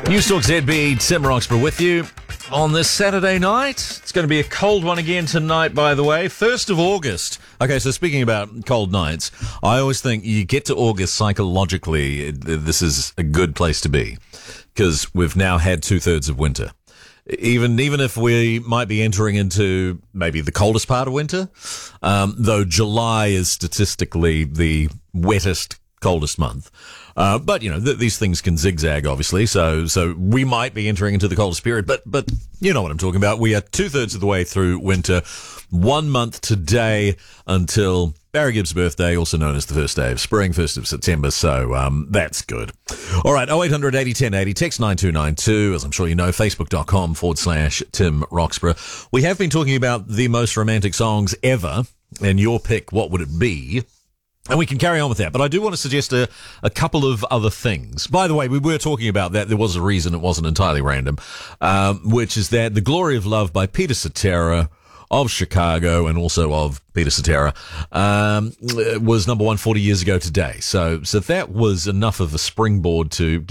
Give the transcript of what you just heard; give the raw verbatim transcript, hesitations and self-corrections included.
Newstalk Z B, Tim Roxburgh with you on this Saturday night. It's going to be a cold one again tonight, by the way. first of August. Okay, so speaking about cold nights, I always think you get to August psychologically, this is a good place to be because we've now had two-thirds of winter. Even even if we might be entering into maybe the coldest part of winter, um, though July is statistically the wettest, coldest month. Uh, but, you know, th- these things can zigzag, obviously, so so we might be entering into the coldest period, but but you know what I'm talking about. We are two-thirds of the way through winter, one month today until Barry Gibbs' birthday, also known as the first day of spring, first of September, so um, that's good. All right, oh eight hundred eighty ten eighty, text nine two nine two, as I'm sure you know, facebook.com forward slash Tim Roxburgh. We have been talking about the most romantic songs ever, and your pick, what would it be? And we can carry on with that, but I do want to suggest a, a couple of other things. By the way, we were talking about that. There was a reason it wasn't entirely random, um, which is that The Glory of Love by Peter Cetera of Chicago and also of Peter Cetera um, was number one forty years ago today. So, so that was enough of a springboard to